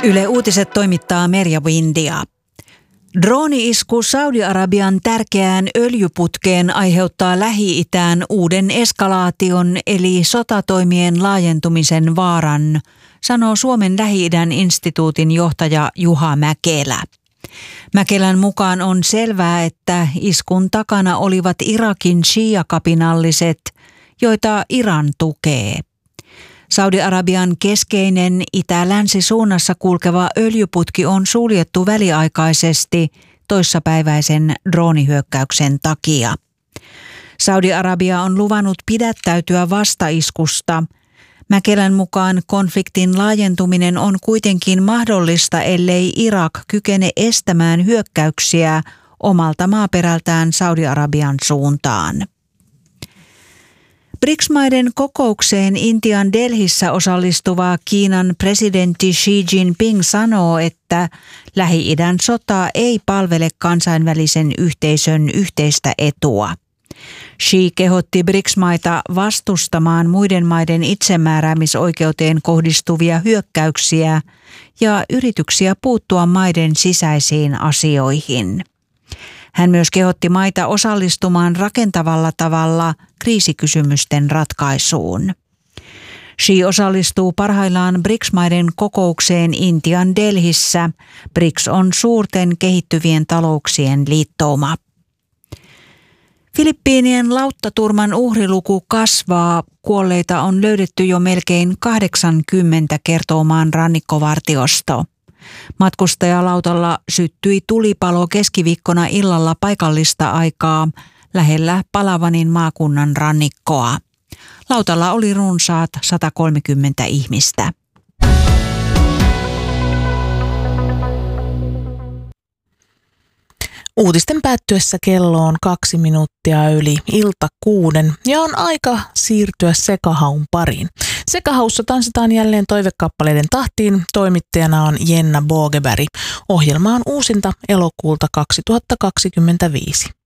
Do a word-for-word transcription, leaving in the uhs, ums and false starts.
Yle Uutiset toimittaa Merja Windia. Drooni-isku Saudi-Arabian tärkeään öljyputkeen aiheuttaa Lähi-itään uuden eskalaation eli sotatoimien laajentumisen vaaran, sanoo Suomen Lähi-idän instituutin johtaja Juha Mäkelä. Mäkelän mukaan on selvää, että iskun takana olivat Irakin shia-kapinalliset, joita Iran tukee. Saudi-Arabian keskeinen itä-länsi-suunnassa kulkeva öljyputki on suljettu väliaikaisesti toissapäiväisen droonihyökkäyksen takia. Saudi-Arabia on luvannut pidättäytyä vastaiskusta. Mäkelän mukaan konfliktin laajentuminen on kuitenkin mahdollista, ellei Irak kykene estämään hyökkäyksiä omalta maaperältään Saudi-Arabian suuntaan. B R I C S-maiden kokoukseen Intian Delhissä osallistuva Kiinan presidentti Xi Jinping sanoo, että Lähi-idän sota ei palvele kansainvälisen yhteisön yhteistä etua. Xi kehotti B R I C S-maita vastustamaan muiden maiden itsemääräämisoikeuteen kohdistuvia hyökkäyksiä ja yrityksiä puuttua maiden sisäisiin asioihin. Hän myös kehotti maita osallistumaan rakentavalla tavalla kriisikysymysten ratkaisuun. Xi osallistuu parhaillaan B R I C S-maiden kokoukseen Intian Delhissä. B R I C S on suurten kehittyvien talouksien liittouma. Filippiinien lauttaturman uhriluku kasvaa. Kuolleita on löydetty jo melkein kahdeksankymmentä, kertoo maan rannikkovartiosto. Matkustajalautalla syttyi tulipalo keskiviikkona illalla paikallista aikaa lähellä Palavanin maakunnan rannikkoa. Lautalla oli runsaat sata kolmekymmentä ihmistä. Uutisten päättyessä kello on kaksi minuuttia yli ilta kuuden ja on aika siirtyä Sekahaun pariin. Sekahaussa tanssitaan jälleen toivekappaleiden tahtiin. Toimittajana on Jenna Bogeberg. Ohjelma on uusinta elokuulta kaksituhattakaksikymmentäviisi.